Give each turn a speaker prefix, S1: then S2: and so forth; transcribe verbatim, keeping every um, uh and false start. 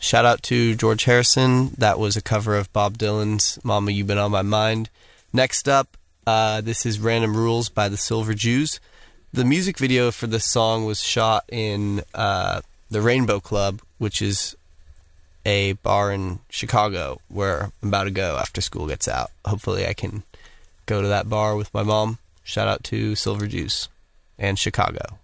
S1: Shout out to George Harrison. That was a cover of Bob Dylan's Mama, You Been On My Mind. Next up, uh, this is Random Rules by the Silver Jews. The music video for this song was shot in uh, the Rainbow Club, which is a bar in Chicago where I'm about to go after school gets out. Hopefully I can go to that bar with my mom. Shout out to Silver Juice and Chicago.